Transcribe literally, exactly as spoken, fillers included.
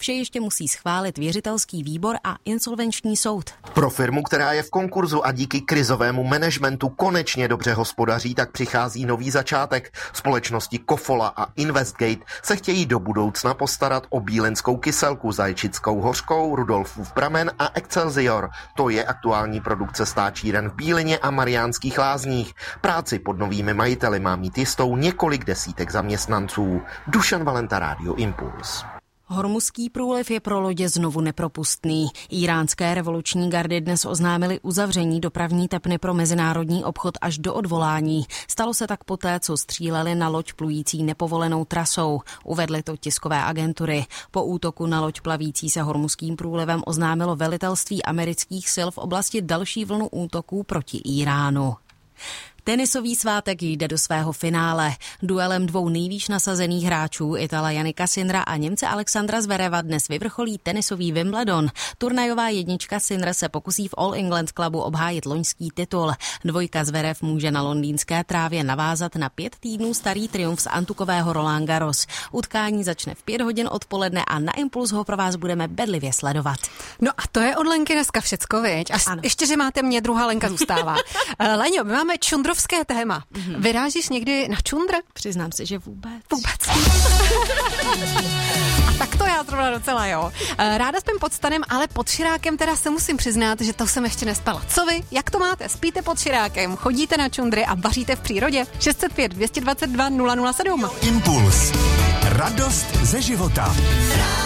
Vše ještě musí schválit věřitelský výbor a insolvenční soud. Pro firmu, která je v konkurzu a díky krizovému managementu konečně dobře hospodaří, tak přichází nový začátek. Společnosti Kofola a Investgate se chtějí do budoucna postarat o Bílinskou kyselku, Zajčickou hořkou, Rudolfův pramen a Excelsior. To je aktuální produkce stáčíren v Bílině a Mariánských Lázních. Práci pod novými majiteli má mít jistou několik desítek zaměstnanců. Dušan Valenta, Rádio Impuls. Hormuzský průliv je pro lodě znovu nepropustný. Iránské revoluční gardy dnes oznámili uzavření dopravní tepny pro mezinárodní obchod až do odvolání. Stalo se tak poté, co stříleli na loď plující nepovolenou trasou. Uvedly to tiskové agentury. Po útoku na loď plavící se Hormuzským průlivem oznámilo velitelství amerických sil v oblasti další vlnu útoků proti Iránu. Tenisový svátek jde do svého finále. Duelem dvou nejvýš nasazených hráčů, Itala Jannika Sinra a Němce Alexandra Zvereva, dnes vyvrcholí tenisový Wimbledon. Turnajová jednička Sinner se pokusí v All England Clubu obhájit loňský titul. Dvojka Zverev může na londýnské trávě navázat na pět týdnů starý triumf z antukového Roland Garros. Utkání začne v pět hodin odpoledne a na Impuls ho pro vás budeme bedlivě sledovat. No a to je od Lenky dneska všecko, viď? A ano. Ještě, že máte mě, druhá Lenka zůstává. Leňo, my máme čundro Obrovské téma. Mm-hmm. Vyrážíš někdy na čundr? Přiznám se, že vůbec. Vůbec. A tak to já zrovna docela, jo. Ráda spím pod stanem, ale pod širákem teda se musím přiznat, že to jsem ještě nespala. Co vy? Jak to máte? Spíte pod širákem? Chodíte na čundry a vaříte v přírodě? šest set pět, dvě dvacet dva, nula nula sedm. Impuls. Radost ze života.